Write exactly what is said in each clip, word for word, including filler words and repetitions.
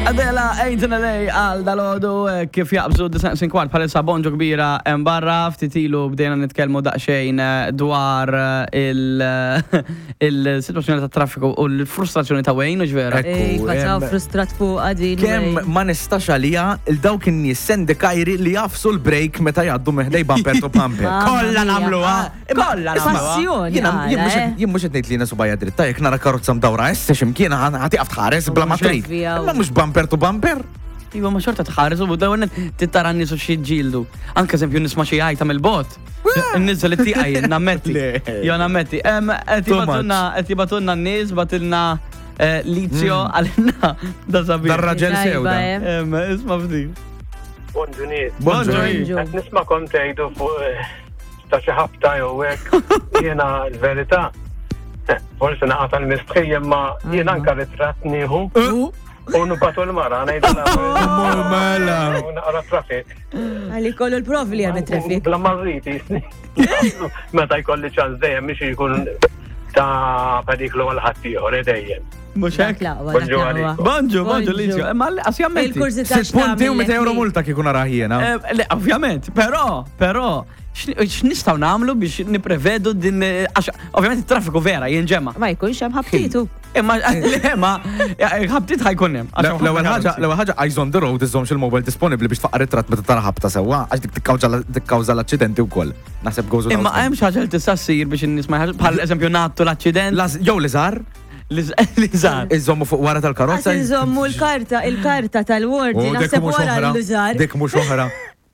Adela, ejtna lej għal dal-ħodu kif jaqbżu d-sensin kwart bħalissa bonġu kbira mbarra ftitilu bdejna nitkelmu daqxejn dwar il-situazzjoni ta' traffiku u l-frustrazzjoni ta' Wayne, uġvera. Ej, faċaw frustrat fuq għadin. Kem ma nistax għalija il-dawk in-nies sendikajri li jafsu l-break meta jgħaddu meħdej bumper to bumper. Kolla namluha. Kolla namluha. Passjoni. Jien mux qed li nasu bajja dritta, jekk nara karozza mdawra essa ximkien ħati għaftħares bla ma trid. Ma mux bumper to bumper. Iwa ma xorta tħares u dawn tittara n-nies u xi ġildu. Anke eżempju nisma' xi għajta mill-bot. N-nies li tiqaj nammetti. Jo nammetti. Qed jibatunna n-nies batilna Lizio għalina da sabi. Dar-raġel sewda. Isma' ftit. Bonġu nies. Bonġu. Qed nisma'kom tgħidu fuq ta' xi ħabta jew hekk jiena l-verità. Forsi naqata l-mistħija ma jiena anke ritratt nieħu. Unu batu l-mara, ngħidilha. Mela. Naqra traffic. Għalli kollu l-prof li għamil traffic. Bla marriti. Meta jkolli ċans dejjem biex jkun ta' periklu għal ħaddieħor dejjem. Mhux hekk? Bonġu għalik. Bonġu, bonġu Lizio. Ma asjammetti. Il-kursi ta' Sitt punti u meta euro multa kikun araħjena. Ovvjament, però, però, x'nistgħu nagħmlu biex niprevedu din ovvjament it-traffiku vera jinġemma. Ma jkunx hemm ħabtitu. Imma ma ħabtit ħajkun hemm. L-ewwel ħaġa, l-ewwel ħaġa eyes on the road iżżommx il-mobile disponibbli biex tfaqqa ritratt meta tara ħabta sewwa għax dik tikkawża l-aċċidenti wkoll. Naħseb gożu. Imma hemm xi ħaġa li tista' ssir biex in-nies ma bħal eżempju nattu l-aċċident. Jew li żar. Li żar. Iżommu fuq wara tal-karozza. Iżommu l-karta, il-karta tal-wardi naħseb wara l-liżar. Dik mhux oħra.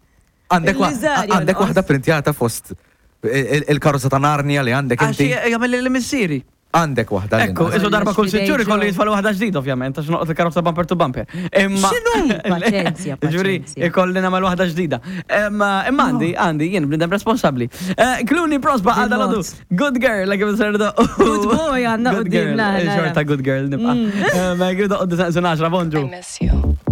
Għandek waħda printjata fost il-karozza ta' Narnia li għandek inti. Għaxi jagħmel l-missieri. Għandek waħda. Ekku, iżu darba kull sitt kolli jitfalu waħda ġdid ovvjament, għax noqgħod il-karozza bumper to bumper. Imma Paċenzja, ġuri, ikolli nagħmel waħda ġdida. Imma għandi, għandi, jien bnidem responsabbli. Clooney Prospa għadha l Good girl, like it was Good boy għandna Good girl, xorta good girl nibqa'. Ma jgħidu qodd bonġu. I miss you.